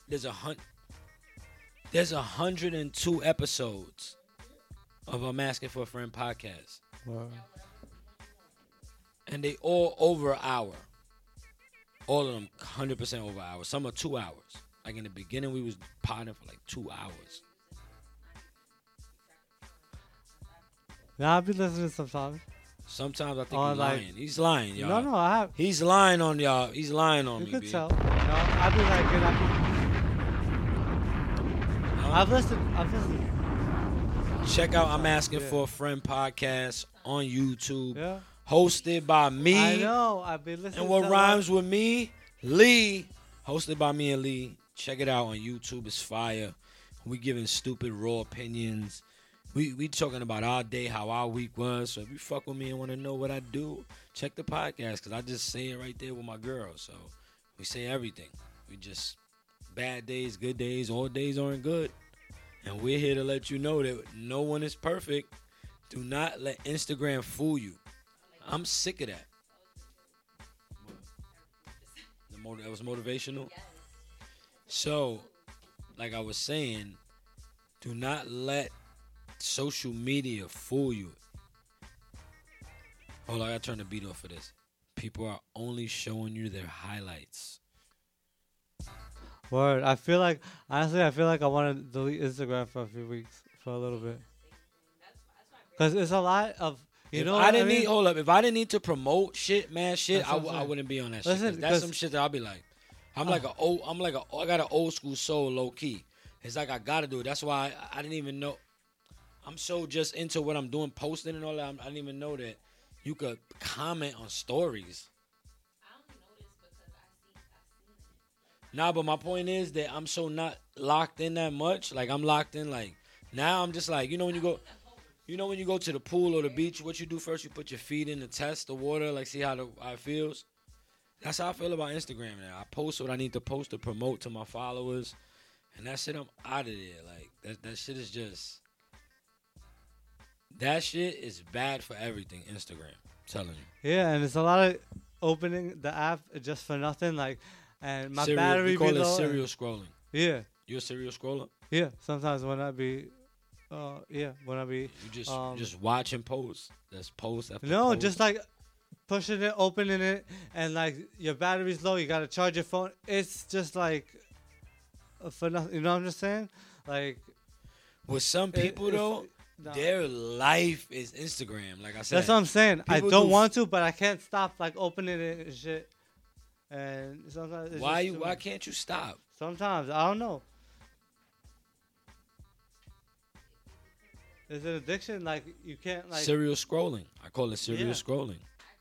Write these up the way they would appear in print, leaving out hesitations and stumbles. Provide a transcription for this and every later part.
there's there's 102 episodes of I'm Asking for a Friend podcast, Word. and they all over an hour. All of them 100% over an hour. Some are 2 hours. Like in the beginning, we was potting for like 2 hours. Yeah, I'll be listening sometimes. Sometimes I think Or he's like- lying. He's lying, y'all. No, I have. He's lying on y'all. He's lying on You me, could B. tell. You know, I'll be like, I've listened. Check out I'm Asking Yeah. for a Friend podcast on YouTube. Yeah. Hosted by me. I know. I've been listening. And what to rhymes with me? Lee. Hosted by me and Lee. Check it out on YouTube. It's fire. We giving stupid raw opinions. We talking about our day, how our week was. So if you fuck with me and want to know what I do, check the podcast because I just say it right there with my girl. So we say everything. We just bad days, good days, all days aren't good. And we're here to let you know that no one is perfect. Do not let Instagram fool you. I'm sick of that. That was motivational. So, like I was saying, do not let social media fool you. Hold on, I gotta turn the beat off for this. People are only showing you their highlights. Word. I feel like I want to delete Instagram for a few weeks, for a little bit, because it's a lot of If what I didn't mean? need, hold up, if I didn't need to promote shit, man, shit, That's what I'm I saying. wouldn't be on that shit. Listen, 'Cause that's 'cause- some shit that I'll be like, I got an old school soul, low key. It's like I gotta do it. That's why I didn't even know. I'm so just into what I'm doing, posting and all that. I didn't even know that you could comment on stories. Nah, but my point is that I'm so not locked in that much. Like I'm locked in. Like now, I'm just like when you go to the pool or the beach, what you do first? You put your feet in to test the water, like see how it feels. That's how I feel about Instagram now. I post what I need to post to promote to my followers, and that shit I'm out of there. Like that shit is just that shit is bad for everything. Instagram, I'm telling you. Yeah, and it's a lot of opening the app just for nothing. Like, and my battery we call be it low. serial scrolling. Yeah, You a serial scroller? yeah. Sometimes when I be, You just watch and post. That's post after no, post. just like pushing it, opening it, and like your battery's low, you gotta charge your phone. It's just like for nothing. You know what I'm just saying? Like with some people though, nah. their life is Instagram. Like I said, That's what I'm saying. I people don't do- want to, but I can't stop like opening it and shit. And sometimes it's just too why much. can't you stop? Sometimes I don't know. It's an addiction. Like you can't like. Serial scrolling. I call it serial Yeah. scrolling.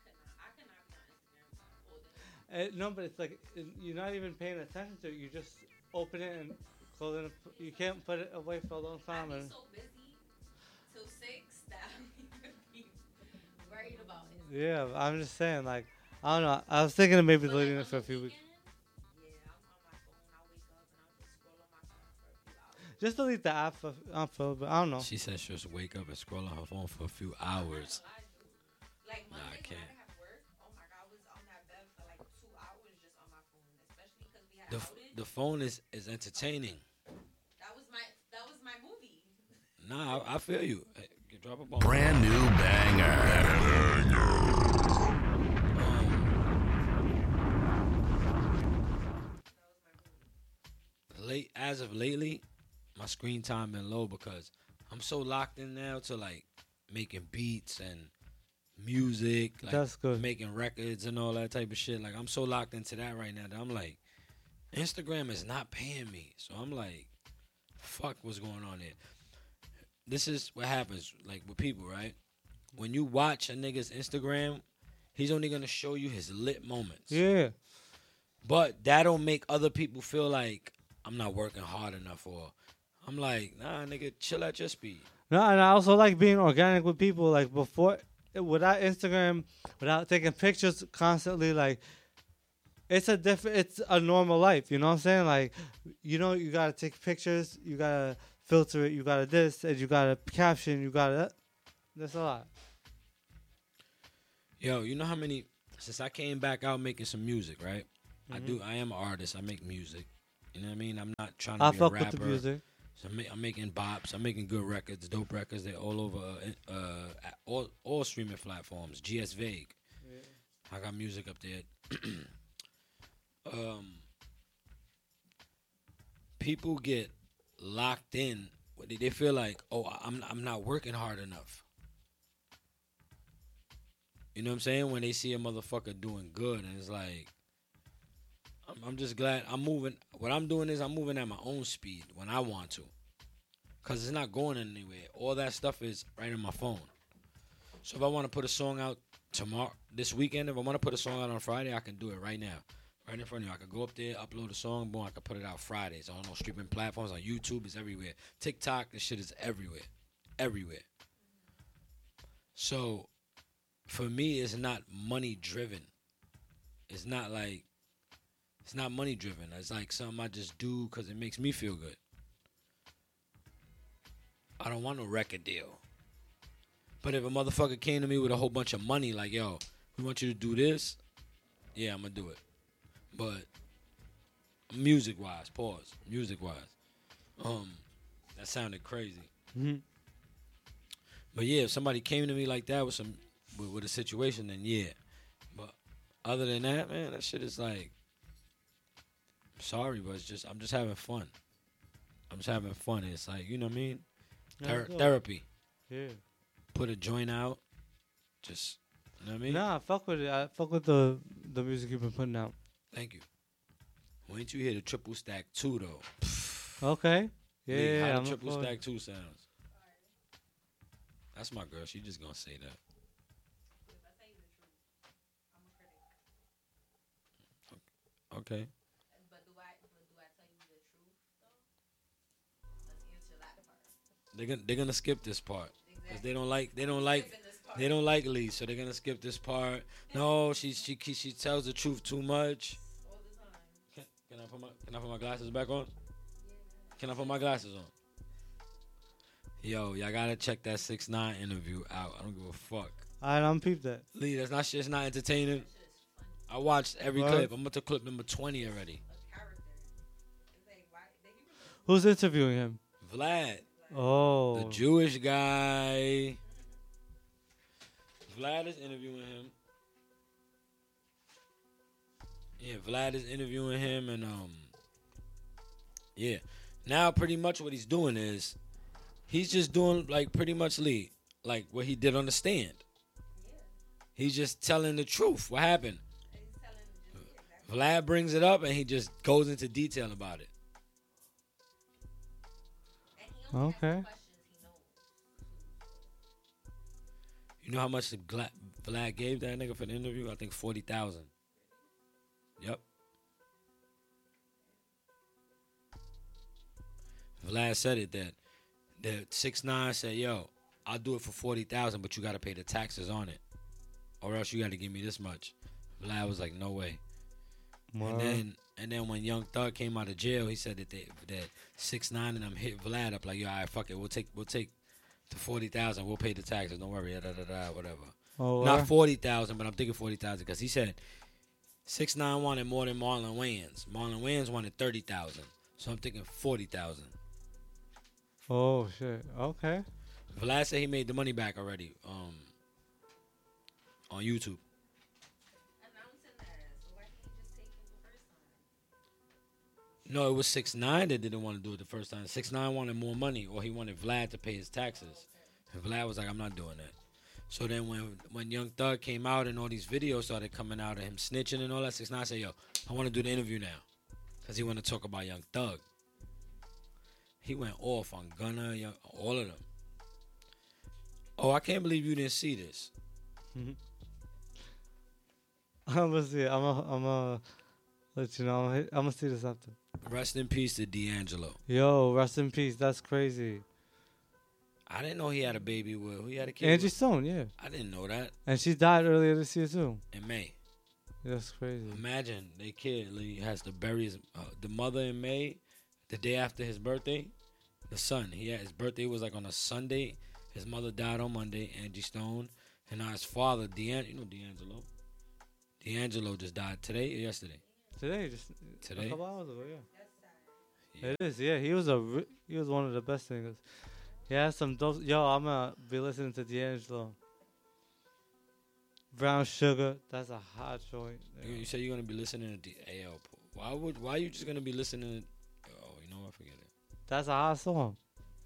No, but it's like you're not even paying attention to it. You just open it and close it. You can't put it away for a long time. I'm And so busy till 6 that I'm even be worried about it. yeah, I'm just saying. Like I don't know. I was thinking of maybe But, deleting like, it for a on the few weeks. weekend, yeah, I'm on my phone. I wake up and I'll just scroll on my phone for a few hours. Just delete the app for a little bit. I don't know. She said she'll just wake up and scroll on her phone for a few hours. I do. Like Nah, I Monday can't. when I have work, oh my god, I was on that bed for like 2 hours just on my phone, especially because we had outage. The phone is entertaining. That was my movie. Nah, I feel you. Hey, drop a bomb. Brand new banger. As of lately, my screen time been low because I'm so locked in now to like making beats and music, like That's good. making records and all that type of shit. Like I'm so locked into that right now that I'm like, Instagram is not paying me. So I'm like, fuck what's going on there. This is what happens like with people, right? When you watch a nigga's Instagram, he's only gonna show you his lit moments. Yeah. But that don't make other people feel like I'm not working hard enough, or I'm like, nah, nigga, chill at your speed. No, and I also like being organic with people. Like before, without Instagram, without taking pictures constantly, like it's a normal life. You know what I'm saying? Like, you gotta take pictures, you gotta filter it, you gotta this, and you gotta caption, you gotta that. That's a lot. Yo, you know how many, since I came back out making some music, right? I am an artist. I make music. You know what I mean? I'm not trying to I be a fuck rapper. with the music. So I'm making bops. I'm making good records, dope records. They're all over all streaming platforms. GS Vague. I got music up there. People get locked in. They feel like, oh, I'm not working hard enough. You know what I'm saying? When they see a motherfucker doing good, and it's like, I'm just glad I'm moving. What I'm doing is I'm moving at my own speed when I want to, cause it's not going anywhere. All that stuff is right on my phone. So if I want to put a song out tomorrow, this weekend, if I want to put a song out on Friday, I can do it right now, right in front of you. I can go up there, upload a song, boom, I can put it out Fridays on those streaming platforms, on YouTube, it's everywhere. TikTok, this shit is everywhere, everywhere. So for me, it's not money driven. It's not money driven. It's like something I just do because it makes me feel good. I don't want no record deal. But if a motherfucker came to me with a whole bunch of money, like, yo, we want you to do this, yeah, I'm going to do it. But music-wise, pause, music-wise, that sounded crazy. Mm-hmm. But yeah, if somebody came to me like that with a situation, then yeah. But other than that, man, that shit is like, sorry, but I'm just having fun. I'm just having fun. It's like, you know what I mean? Therapy. Yeah. Put a joint out. Just, you know what I mean? Nah, I fuck with it. I fuck with the music you've been putting out. Thank you. Wait till you hear the triple stack 2, though. Okay. Lee, Yeah, how I'm the triple a- stack 2 sounds. That's my girl. She just gonna say that. If I tell you the truth, I'm a critic. Okay. But do I tell you the truth though? Let's answer that part. They're gonna skip this part because Exactly. they don't like Skipping this part. they don't like Lee, so they're gonna skip this part. No, she tells the truth too much. All the time. Can I put my glasses back on? Can I put my glasses on? Yo, y'all gotta check that 6ix9ine interview out. I don't give a fuck. I don't peep that. Lee, that's not shit. It's not entertaining. I watched every What? clip. I'm up to clip number 20 already. A character. It's like why they give me Who's interviewing him? Vlad, Oh. the Jewish guy. Vlad is interviewing him. Yeah, Vlad is interviewing him, and yeah. Now pretty much what he's doing is he's just doing like pretty much Lee, like what he did on the stand. He's just telling the truth. What happened? he's telling exactly. Vlad brings it up and he just goes into detail about it. And he only Okay. asks questions he knows. You know how much Vlad gave that nigga for the interview? I think 40,000. Yep. Vlad said it that 6ix9ine said, "Yo, I'll do it for 40,000, but you got to pay the taxes on it, or else you got to give me this much." Vlad was like, "No way." Word. And then when Young Thug came out of jail, he said that 6ix9ine and them hit Vlad up like, "Yo, all right, fuck it, we'll take the 40,000, we'll pay the taxes, don't worry, whatever." Oh, Not word? 40,000, but I'm thinking 40,000 because he said 6ix9ine wanted more than Marlon Wayans. Marlon Wayans wanted 30,000, so I'm thinking 40,000. Oh shit. Okay. Vlad said he made the money back already on YouTube. Announcing that. So why can't you just take it the first time? No, it was 6ix9ine that didn't want to do it the first time. 6ix9ine wanted more money, or he wanted Vlad to pay his taxes. And Vlad was like, "I'm not doing that." So then when Young Thug came out and all these videos started coming out of him snitching and all that, 6ix9ine said, "Yo, I want to do the interview now," because he want to talk about Young Thug. He went off on Gunna, all of them. Oh, I can't believe you didn't see this. I'm gonna see it. I'm gonna let you know. I'm gonna see this after. Rest in peace to D'Angelo. Yo, rest in peace. That's crazy. I didn't know he had a baby with. Who he had a kid Angie with? Stone, yeah. I didn't know that. And she died earlier this year too. In May. That's crazy. Imagine their kid Lee has to bury the mother in May, the day after his birthday. The son, his birthday was like on a Sunday. His mother died on Monday, Angie Stone, and now his father, D'Angelo. D'Angelo just died today or yesterday. Today, just Today? a couple hours ago, yeah. That's sad. It is, yeah. He was he was one of the best singers. He has some dope. Yo, I'm gonna be listening to D'Angelo. Brown Sugar, that's a hot joint. You said you're gonna be listening to AL. Why you just gonna be listening to? Oh, you know what? Forget it. That's a hot song.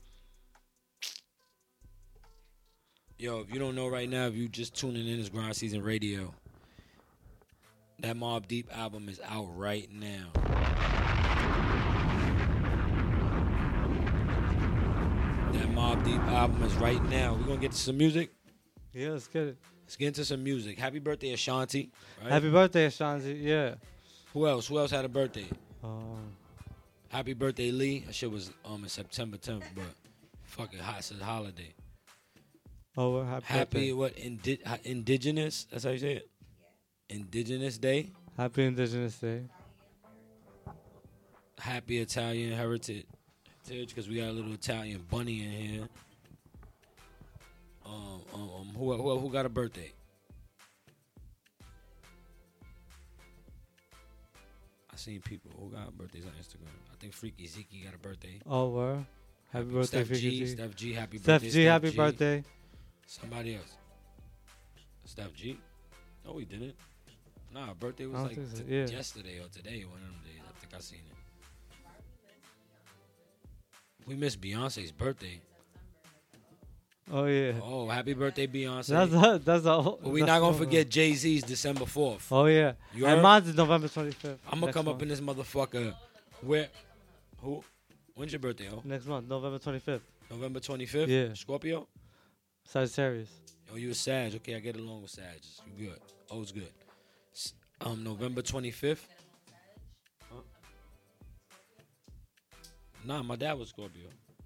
Yo, if you don't know right now, if you just tuning in, it's Grind Season Radio. That Mobb Deep album is out right now. That Mobb Deep album is right now. We're gonna get to some music. Yeah, let's get it. Let's get into some music. Happy birthday, Ashanti. Right? Happy birthday, Ashanti. Yeah. Who else? Who else had a birthday? Um, Happy birthday, Lee. That shit was in September 10th, but fucking hot. Says holiday. oh, well, happy Happy birthday. what? Indigenous. That's how you say it. Indigenous Day. Happy Indigenous Day. Happy Italian heritage, because we got a little Italian bunny in here. Who got a birthday? I seen people who got birthdays on Instagram. I think Freaky Zeke got a birthday. Oh, well. Happy birthday, Steph G. Freaky G. Steph G. Happy Steph birthday. G, happy birthday. Somebody else. Steph G. No, he didn't. Nah, birthday I was don't like think so, yeah. yesterday or today, one of them days. I think I seen it. We missed Beyonce's birthday. Oh, yeah. Oh, happy birthday, Beyonce. That's a But we're not going to forget Jay-Z's December 4th. Oh, yeah. You And heard? mine's is November 25th. I'm going to next come up month. in this motherfucker. Where? Who? When's your birthday, oh? Next month, November 25th. November 25th? Yeah. Scorpio? Sagittarius. Oh, you a Sag. Okay, I get along with Sag. You good. Oh, it's good. November 25th? Huh? Nah, my dad was Scorpio.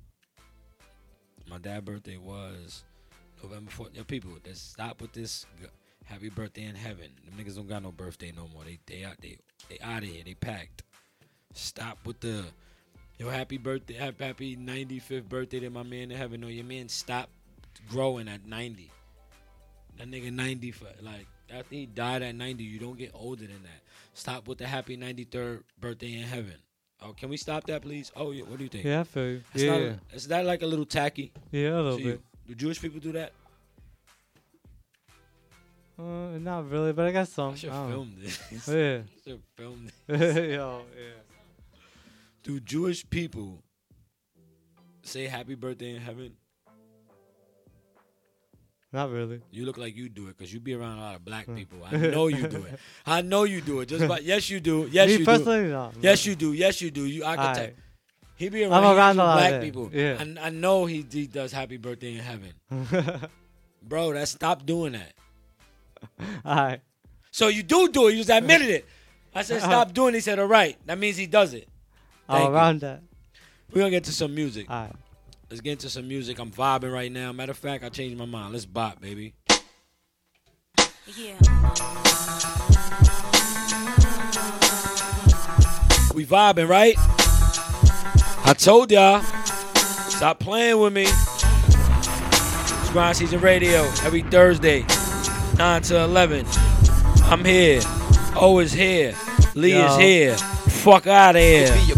My dad's birthday was November 4th. Yo, people, let's stop with this. Happy birthday in heaven. Them niggas don't got no birthday no more. They out of here. They packed. Stop with the happy birthday, happy 95th birthday to my man in heaven. No, your man stopped growing at 90. That nigga 90 for like after he died at 90, you don't get older than that. Stop with the happy 93rd birthday in heaven. Oh, can we stop that, please? Oh, yeah. What do you think? Yeah, I feel you. It's Yeah. not, is that like a little tacky? Yeah, a little to bit. you? Do Jewish people do that? Not really, but I got some. I should I don't know. film this. Yeah. I should film this. Yo, yeah. Do Jewish people say happy birthday in heaven? Not really. You look like you do it because you be around a lot of black people. I know you do it. I know you do it. Just by, yes, you do. Yes, Me you do. personally, no. Yes, you do. Yes, you do. I can tell. Alright. He be I'm around, around a lot black of that. people. Yeah. And I know he does happy birthday in heaven. Bro, stop doing that. Alright. So you do it. You just admitted it. I said stop doing it. He said, all right. That means he does it. Thank I'm you. around that. We're going to get to some music. Alright. Let's get into some music. I'm vibing right now. Matter of fact, I changed my mind. Let's bop, baby. Yeah. We vibing, right? I told y'all. Stop playing with me. It's Grind Season Radio every Thursday, 9 to 11. I'm here. O is here. Lee is Yo. here. Fuck out of here. Be a